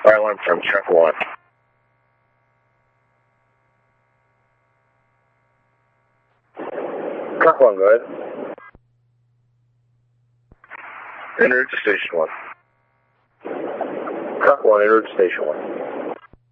Fire alarm from truck 1. Truck 1, go ahead. Enter to station 1. Truck 1, enter to station 1.